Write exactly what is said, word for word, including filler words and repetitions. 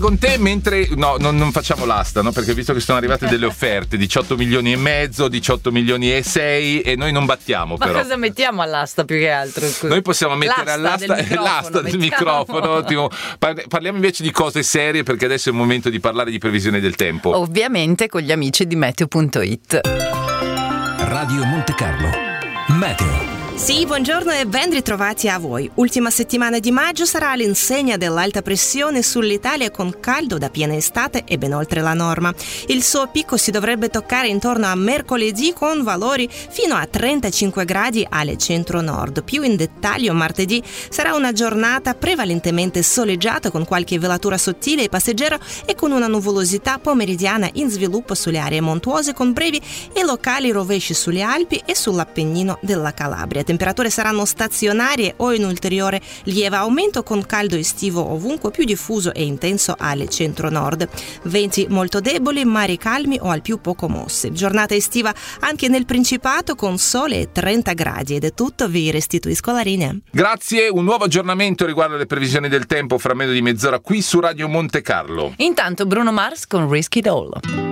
con te mentre no, non, non facciamo l'asta, no? Perché visto che sono arrivate delle offerte diciotto milioni e mezzo, diciotto milioni e sei e noi non battiamo. Ma però cosa mettiamo all'asta più che altro? Scusa. Noi possiamo mettere l'asta all'asta del microfono, l'asta del mettiamo. microfono. Tipo, parliamo invece di cose serie perché adesso è il momento di parlare di previsione del tempo. Ovviamente con gli amici di meteo punto it. Radio Monte Carlo Meteo. Sì, buongiorno e ben ritrovati a voi. Ultima settimana di maggio sarà all'insegna dell'alta pressione sull'Italia con caldo da piena estate e ben oltre la norma. Il suo picco si dovrebbe toccare intorno a mercoledì con valori fino a trentacinque gradi alle centro-nord. Più in dettaglio, martedì sarà una giornata prevalentemente soleggiata con qualche velatura sottile e passeggera e con una nuvolosità pomeridiana in sviluppo sulle aree montuose con brevi e locali rovesci sulle Alpi e sull'Appennino della Calabria. Le temperature saranno stazionarie o in ulteriore lieve aumento con caldo estivo ovunque più diffuso e intenso alle centro-nord. Venti molto deboli, mari calmi o al più poco mossi. Giornata estiva anche nel Principato con sole e trenta gradi. Ed è tutto, vi restituisco la linea. Grazie, un nuovo aggiornamento riguardo alle previsioni del tempo fra meno di mezz'ora qui su Radio Monte Carlo. Intanto Bruno Mars con Risky Doll.